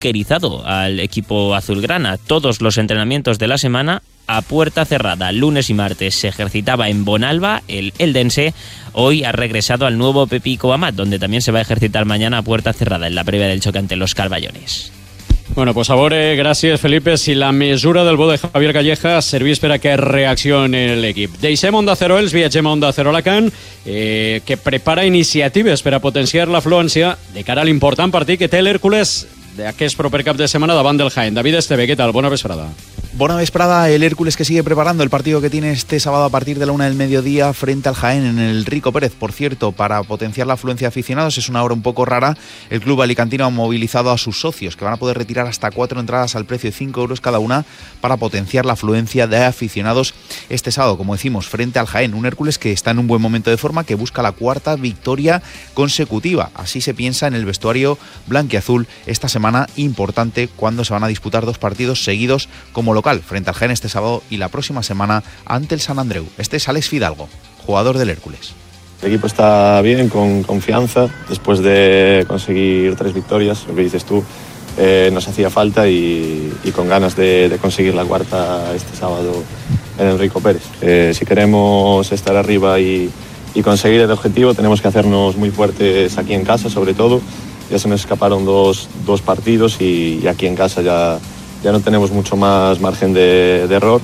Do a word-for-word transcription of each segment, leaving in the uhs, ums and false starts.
bunkerizado al equipo azulgrana. Todos los entrenamientos de la semana a puerta cerrada. Lunes y martes se ejercitaba en Bonalba, el eldense. Hoy ha regresado al nuevo Pepico Amat, donde también se va a ejercitar mañana a puerta cerrada en la prèvia del xoc ante los Carballones. Bueno, pues a veure, gràcies Felipe, si la mesura del bo de Javier Calleja servís per a que reaccioni l'equip. Deixem Onda Cero Elx, viatgem a Onda Cero Alacant, eh, que prepara iniciatives per a potenciar l'afluència de cara a l'important partit que té l'Hèrcules d'aquest proper cap de setmana davant del Jaén. David Esteve, ¿qué tal? Bona vesprada. Buena vesprada, el Hércules que sigue preparando el partido que tiene este sábado a partir de la una del mediodía frente al Jaén en el Rico Pérez. Por cierto, para potenciar la afluencia de aficionados, es una hora un poco rara, el club alicantino ha movilizado a sus socios, que van a poder retirar hasta cuatro entradas al precio de cinco euros cada una para potenciar la afluencia de aficionados este sábado, como decimos, frente al Jaén. Un Hércules que está en un buen momento de forma, que busca la cuarta victoria consecutiva. Así se piensa en el vestuario blanquiazul esta semana importante, cuando se van a disputar dos partidos seguidos como local, frente al Jaén este sábado y la próxima semana ante el Sant Andreu. Este es Alex Fidalgo, jugador del Hércules. El equipo está bien, con confianza, después de conseguir tres victorias, lo que dices tú, eh, nos hacía falta y, y con ganas de, de conseguir la cuarta este sábado en el Rico Pérez. Eh, si queremos estar arriba y, y conseguir el objetivo, tenemos que hacernos muy fuertes aquí en casa, sobre todo. Ya se nos escaparon dos, dos partidos y, y aquí en casa ya, ya no tenemos mucho más margen de, de error.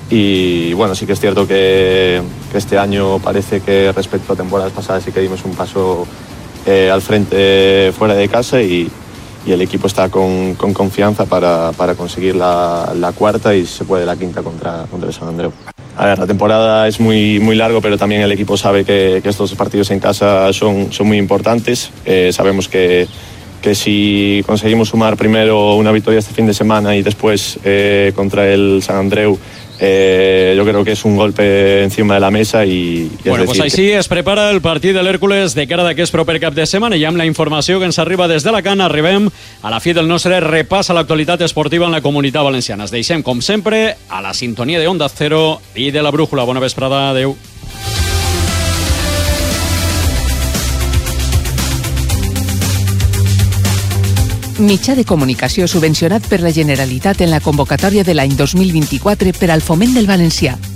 Y bueno, sí que es cierto que, que este año parece que respecto a temporadas pasadas sí que dimos un paso eh, al frente fuera de casa y, y el equipo está con, con confianza para, para conseguir la, la cuarta y se puede la quinta contra, contra el Sant Andreu. A ver, la temporada es muy, muy largo, pero también el equipo sabe que, que estos partidos en casa son, son muy importantes. Eh, sabemos que, que si conseguimos sumar primero una victoria este fin de semana y después eh, contra el Sant Andreu, Eh, yo creo que es un golpe encima de la mesa i... i bueno, pues així que... es prepara el partit de l'Hèrcules de cara d'aquest proper cap de setmana i amb la informació que ens arriba des de Alacant arribem a la fi del nostre repàs a l'actualitat esportiva en la Comunitat Valenciana. Es deixem, com sempre, a la sintonia de Onda Cero i de la Brújula. Bona vesprada, adeu. Mitjà de comunicació subvencionat per la Generalitat en la convocatòria de l'any dos mil vint-i-quatre per al foment del valencià.